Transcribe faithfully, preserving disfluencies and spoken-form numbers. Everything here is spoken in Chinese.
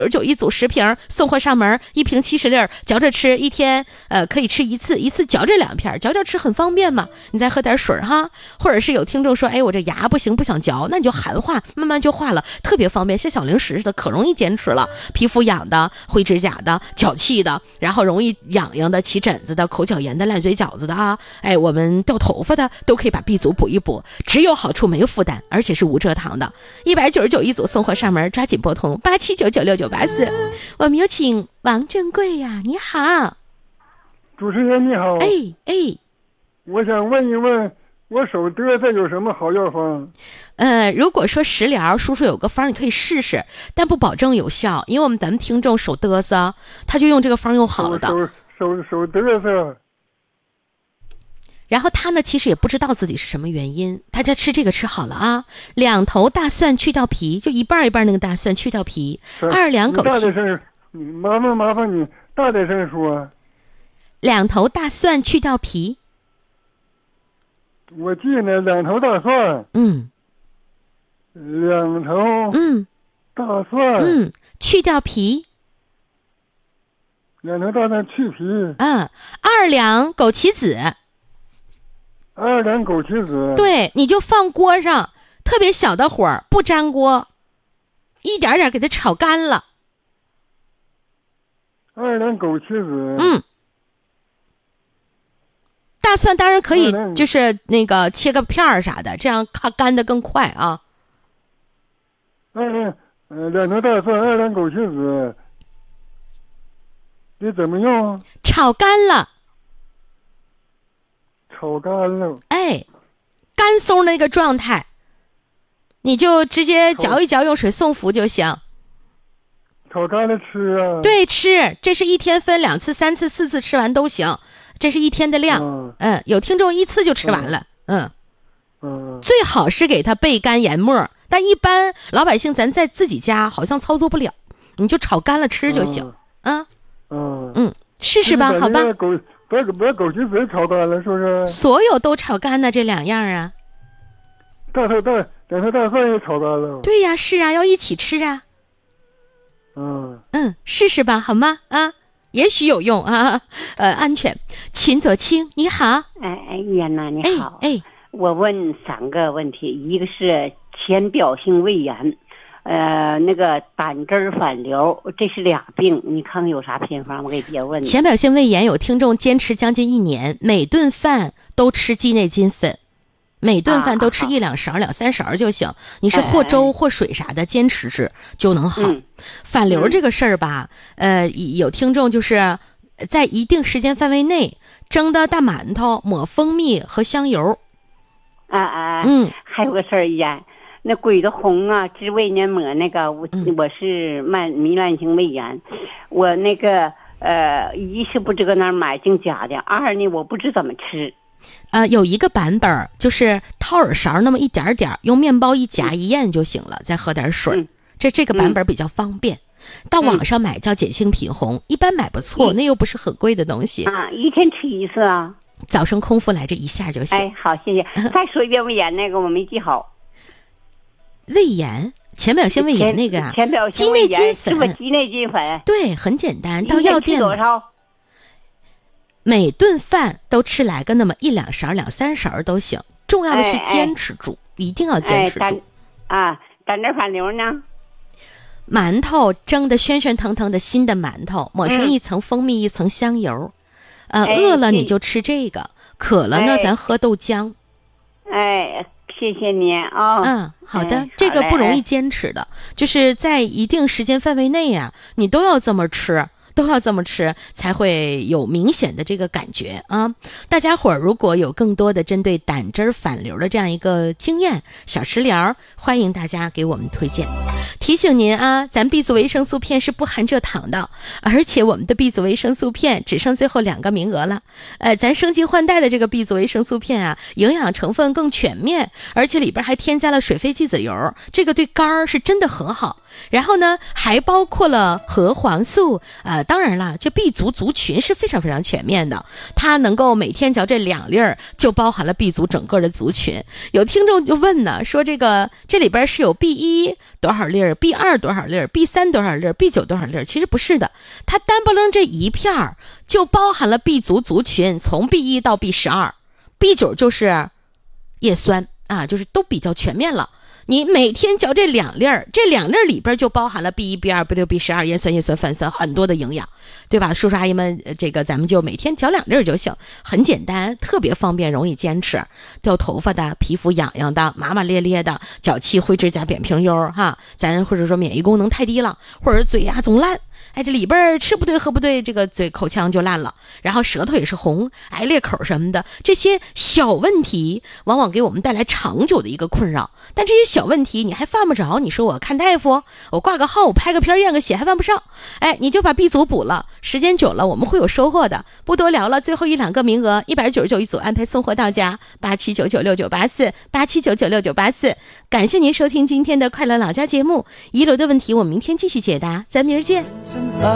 十九一组十瓶，送货上门，一瓶七十粒，嚼着吃，一天呃可以吃一次，一次嚼着两片，嚼嚼吃很方便嘛。你再喝点水哈，或者是有听众说，哎，我这牙不行不想嚼，那你就含化，慢慢就化了，特别方便，像小零食似的，可容易坚持了。皮肤痒的、灰指甲的、脚气的，然后容易痒痒的、起疹子的、口角炎的、烂嘴饺子的啊，哎，我们掉头发的都可以把 B 族补一补，只有好处没有负担，而且是无蔗糖的，一百九十九一组，送货上门，抓紧拨通八七九九六九八四。我们有请王正贵呀，你好。 主持人你好。 哎哎， 我想问一问，我手嘚瑟有什么好药方？ 呃，如果说食疗，叔叔有个方你可以试试，但不保证有效，因为我们咱们听众手嘚瑟，他就用这个方用好了的。 手手手嘚瑟。 然后他呢，其实也不知道自己是什么原因，他在吃这个吃好了啊，两头大蒜去掉皮，就一半一半那个大蒜去掉皮，二两枸杞。 大点声，麻烦麻烦你大点声说。 两头大蒜去掉皮。 我记呢，两头大蒜。 嗯。 两头。 嗯。 大蒜。 嗯，去掉皮。 两头大蒜去皮。 嗯，二两枸杞子。 二两枸杞子。 对，你就放锅上，特别小的火，不粘锅，一点点给它炒干了。 二两枸杞子。 嗯。大蒜当然可以，就是那个切个片儿啥的，这样它干得更快啊。 二两，呃，两头大蒜，二两枸杞子。你怎么用？ 炒干了。 炒干了。 哎，干松那个状态，你就直接嚼一嚼，用水送服就行。 炒干了吃啊？ 对，吃，这是一天分两次、三次、四次吃完都行。这是一天的量。嗯, 嗯，有听众一次就吃完了。嗯嗯, 嗯， 最好是给它焙干研末，但一般老百姓咱在自己家好像操作不了，你就炒干了吃就行。 嗯嗯, 嗯，试试吧，好吧。 枸把把枸杞子炒干了，是不是？ 所有都炒干的这两样啊。 大头大两头大蒜也炒干了。 对呀，是啊，要一起吃啊。 嗯嗯，试试吧，好吗？啊。也许有用啊，呃，安全。秦左清，你好。 哎哎，燕娜你好。 哎，哎我问三个问题，一个是浅表性胃炎，呃，那个胆汁反流，这是俩病，你看看有啥偏方？我给别问。 浅表性胃炎有听众坚持将近一年，每顿饭都吃鸡内金粉。每顿饭都吃一两勺、啊、两三勺就行，你是或粥或水啥的，坚持吃就能好。 嗯、 反流这个事儿吧，呃，有听众就是在一定时间范围内蒸的大馒头抹蜂蜜和香油。 啊啊， 嗯， 还有个事儿呀，那鬼子红啊，治胃黏膜那个，我、 嗯、 我是慢糜烂性胃炎，我那个呃，一是不知搁哪儿买净假的，二呢我不知怎么吃。 呃，有一个版本就是掏耳勺那么一点点，用面包一夹一咽就行了，再喝点水。 嗯、 这这个版本比较方便。嗯、到网上买叫碱性品红，嗯、一般买不错，嗯、那又不是很贵的东西。 啊，一天吃一次啊。 早生空腹来这一下就行。 哎，好，谢谢。再说一遍胃炎那个，我没记好。 胃炎，浅表性胃炎那个啊， 浅表性胃炎是不是鸡内金粉？ 对，很简单，到药店多少？ 每顿饭都吃来个那么一两勺、两三勺都行，重要的是坚持住，哎哎一定要坚持住。 哎、啊，胆汁反流呢？ 馒头蒸的暄暄腾腾的新的馒头，抹上一层蜂蜜、嗯、一层香油。呃， 哎、 饿了你就吃这个，渴了呢、 哎、 咱喝豆浆。 哎，谢谢你啊。哦、 嗯，好的， 哎、 这个不容易坚持的，就是在一定时间范围内呀、啊，你都要这么吃。都要这么吃才会有明显的这个感觉啊！大家伙儿如果有更多的针对胆汁反流的这样一个经验小食疗，欢迎大家给我们推荐。提醒您啊，咱 B 族维生素片是不含蔗糖的，而且我们的 B 族维生素片只剩最后两个名额了。呃，咱升级换代的这个 B 族维生素片啊，营养成分更全面，而且里边还添加了水飞机籽油，这个对肝儿是真的很好。 然后呢，还包括了核黄素。呃，当然了，这 B 族族群是非常非常全面的，它能够每天嚼这两粒儿，就包含了 B 族整个的族群。有听众就问呢，说这个这里边是有 B 一 多少粒儿 ，B 二 多少粒儿 ，B 三 多少粒儿 ，B 九 多少粒儿？其实不是的，它单不楞这一片儿就包含了 B 族族群，从 B 一 到 B 十二，B 九 就是叶酸啊，就是都比较全面了。你每天嚼这两粒儿，这两粒儿里边就包含了 B 一、B 二、B 六、B 十二，叶酸、叶酸、泛酸，很多的营养，对吧？叔叔阿姨们，这个咱们就每天嚼两粒儿就行，很简单，特别方便，容易坚持。掉头发的、皮肤痒痒的、麻麻咧咧的、脚气、灰指甲、扁平疣哈，咱或者说免疫功能太低了，或者嘴呀总烂。哎，这里边吃不对喝不对，这个嘴口腔就烂了，然后舌头也是红，哎，裂口什么的，这些小问题往往给我们带来长久的一个困扰。但这些小问题你还犯不着，你说我看大夫，我挂个号，我拍个片验个血还犯不上，哎，你就把 B 组补了，时间久了我们会有收获的。不多聊了，最后一两个名额，一百九十九一组，安排送货到家，八七九九六九八四，八七九九六九八四。感谢您收听今天的快乐老家节目，遗留的问题我们明天继续解答，咱明儿见。